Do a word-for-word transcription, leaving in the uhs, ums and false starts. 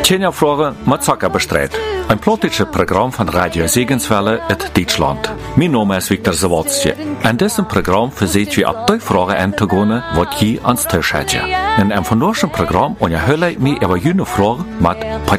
Tjenja Flore mit Zucker bestreit. Ein politisches Programm von Radio Segenswelle in Deutschland. Mein Name ist Viktor Zawadzki. In diesem Programm versucht wir ab die Fragen anzugehen, die ihr ans Tisch habt. In einem von diesem Programm unterhalte ich mich über jene Fragen mit